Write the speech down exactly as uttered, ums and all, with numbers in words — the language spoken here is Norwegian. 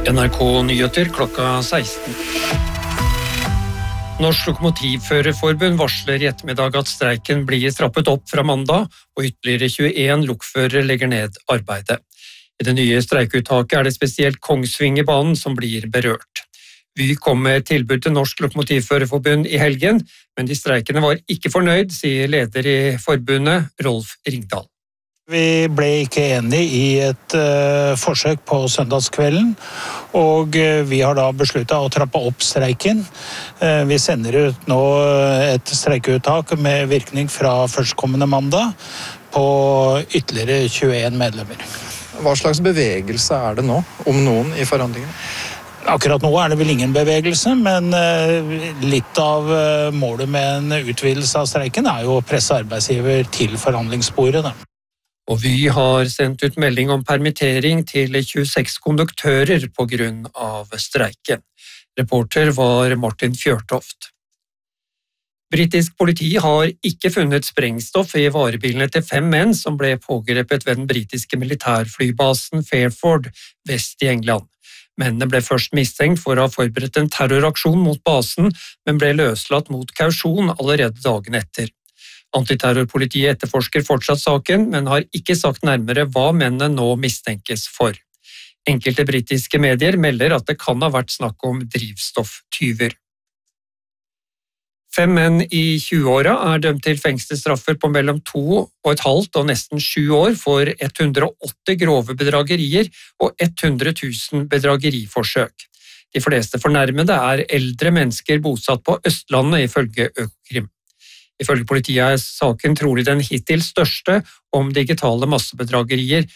N R K-nyheter klokka seksten. Norsk Lokomotivførerforbund varsler i ettermiddag at streiken blir trappet opp fra mandag, og ytterligere tjueen lokførere legger ned arbeidet. I det nye streikeuttaket er det spesielt Kongsvingerbanen som blir berørt. Vy kom med tilbud til Norsk Lokomotivførerforbund i helgen, men de streikende var ikke fornøyd, sier leder i forbundet, Rolf Ringdal. Vi ble ikke enige i et uh, forsøk på søndagskvelden, og uh, vi har da besluttet å trappe opp streiken. Uh, vi sender ut nå et streikeuttak med virkning fra førstkommende mandag på ytterligere tjueen medlemmer. Hva slags bevegelse er det nå, om noen, i forhandlingene? Akkurat nå er det vel ingen bevegelse, men uh, litt av uh, målet med en utvidelse av streiken er jo å presse arbeidsgiver til forhandlingsbordet. Da. Og Vy har sendt ut melding om permittering til tjueseks konduktører på grunn av streiken. Reporter var Martin Fjørtoft. Britisk politi har ikke funnet sprengstoff i varebilene til fem menn som ble pågrepet ved den britiske militærflybasen Fairford vest i England. Mennene ble først mistenkt for å ha forberedt en terroraksjon mot basen, men ble løslatt mot kausjon allerede dagen etter. Antiterrorpolitiet etterforsker fortsatt saken, men har ikke sagt nærmere hva mennene nå mistenkes for. Enkelte britiske medier melder at det kan ha vært snakk om drivstofftyver. Fem menn i tjueåra er dømt til fengselsstraffer på mellom to og et halvt og nesten sju år for ett hundre og åtte grove bedragerier og hundre tusen bedrageriforsøk. De fleste fornærmede er eldre mennesker bosatt på Østlandet, ifølge Økokrim. Ifølge politiet er saken trolig den hittil største om digitale massebedragerier